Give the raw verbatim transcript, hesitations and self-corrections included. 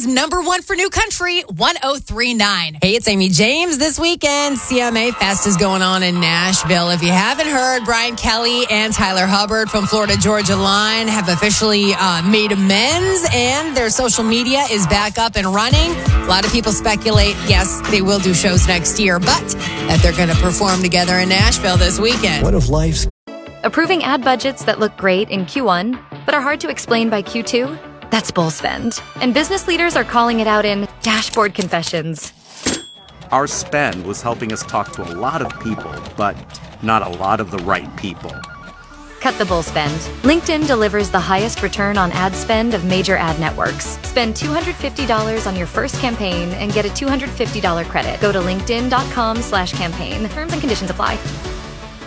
number one for new country, one oh three point nine. Hey, it's Amy James. This weekend, C M A Fest is going on in Nashville. If you haven't heard, Brian Kelly and Tyler Hubbard from Florida Georgia Line have officially uh, made amends, and their social media is back up and running. A lot of people speculate, yes, they will do shows next year, but that they're going to perform together in Nashville this weekend. One of life's Approving ad budgets that look great in Q one, but are hard to explain by Q two? That's bull spend. And business leaders are calling it out in dashboard confessions. Our spend was helping us talk to a lot of people, but not a lot of the right people. Cut the bull spend. LinkedIn delivers the highest return on ad spend of major ad networks. Spend two hundred fifty dollars on your first campaign and get a two hundred fifty dollars credit. Go to linkedin.com slash campaign. Terms and conditions apply.